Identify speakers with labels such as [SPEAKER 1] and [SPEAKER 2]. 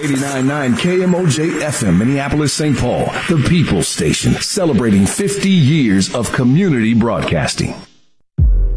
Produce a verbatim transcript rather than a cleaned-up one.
[SPEAKER 1] eighty-nine point nine K M O J F M, Minneapolis, Saint Paul, the People's Station, celebrating fifty years of community broadcasting.